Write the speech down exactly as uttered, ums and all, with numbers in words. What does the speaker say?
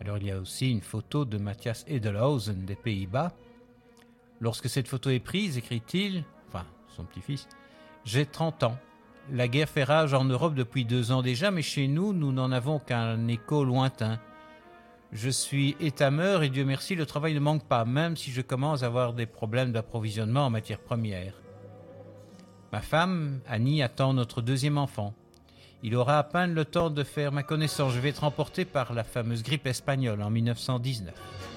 Alors il y a aussi une photo de Matthias Edelhausen des Pays-Bas. Lorsque cette photo est prise, écrit-il, enfin son petit-fils, « J'ai trente ans. La guerre fait rage en Europe depuis deux ans déjà, mais chez nous, nous n'en avons qu'un écho lointain. Je suis étameur et Dieu merci, le travail ne manque pas, même si je commence à avoir des problèmes d'approvisionnement en matières premières. Ma femme, Annie, attend notre deuxième enfant. Il aura à peine le temps de faire ma connaissance. Je vais être emporté par la fameuse grippe espagnole en mille neuf cent dix-neuf.